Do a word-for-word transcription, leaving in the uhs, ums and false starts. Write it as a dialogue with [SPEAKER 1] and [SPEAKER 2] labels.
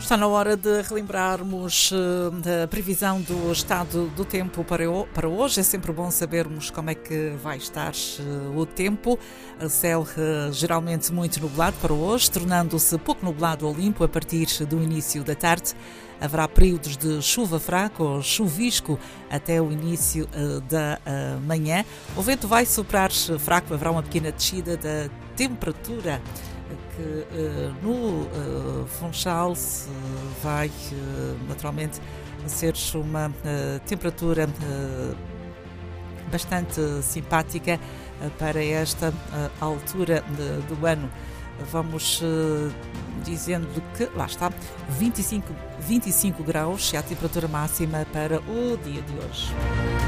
[SPEAKER 1] Está na hora de relembrarmos uh, a previsão do estado do tempo para, o, para hoje. É sempre bom sabermos como é que vai estar uh, o tempo. O céu uh, geralmente muito nublado para hoje, tornando-se pouco nublado ou limpo a partir do início da tarde. Haverá períodos de chuva fraca ou chuvisco até o início uh, da uh, manhã. O vento vai soprar fraco, haverá uma pequena descida da temperatura, que uh, no uh, Funchal se vai uh, naturalmente ser uma uh, temperatura uh, bastante simpática uh, para esta uh, altura de, do ano. Vamos uh, dizendo que, lá está, vinte e cinco, vinte e cinco graus é a temperatura máxima para o dia de hoje.